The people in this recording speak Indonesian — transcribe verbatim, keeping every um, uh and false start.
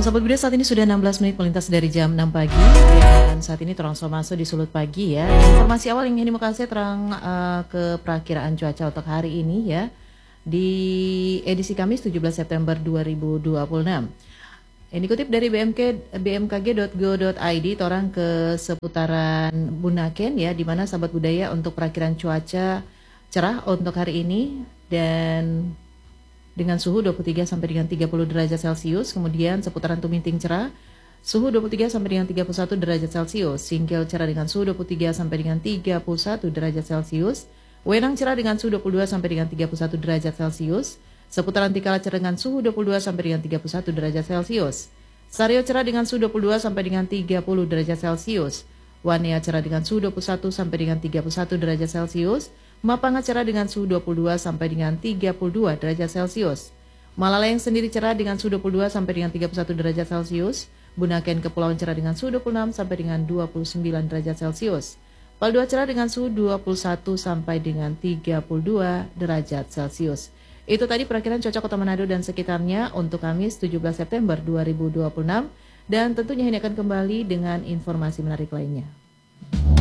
Sobat Buda, saat ini sudah enam belas menit melintas dari jam enam pagi dan saat ini terang masuk di Sulut Pagi ya. Informasi awal yang ingin saya terang uh, ke perakiraan cuaca untuk hari ini ya di edisi Kamis tujuh belas September dua ribu dua puluh enam. Ini dikutip dari B M K, b m k g dot go dot i d, torang ke seputaran Bunaken ya, di mana sahabat budaya untuk perakiraan cuaca cerah untuk hari ini dan dengan suhu dua puluh tiga sampai dengan tiga puluh derajat Celcius, kemudian seputaran Tuminting cerah, suhu dua puluh tiga sampai dengan tiga puluh satu derajat Celcius, Singkil cerah dengan suhu dua puluh tiga sampai dengan tiga puluh satu derajat Celcius, Wenang cerah dengan suhu dua puluh dua sampai dengan tiga puluh satu derajat Celcius, seputaran Tikala cerah dengan suhu dua puluh dua sampai dengan tiga puluh satu derajat Celcius, Sario cerah dengan suhu dua puluh dua sampai dengan tiga puluh derajat Celcius, Wanea cerah dengan suhu dua puluh satu sampai dengan tiga puluh satu derajat Celcius, Mapanga cerah dengan suhu dua puluh dua sampai dengan tiga puluh dua derajat Celcius. Malalayang sendiri cerah dengan suhu dua puluh dua sampai dengan tiga puluh satu derajat Celcius. Bunaken Kepulauan cerah dengan suhu dua puluh enam sampai dengan dua puluh sembilan derajat Celcius. Paldua cerah dengan suhu dua puluh satu sampai dengan tiga puluh dua derajat Celcius. Itu tadi perakiraan cuaca Kota Manado dan sekitarnya untuk Kamis tujuh belas September dua ribu dua puluh enam, dan tentunya ini akan kembali dengan informasi menarik lainnya.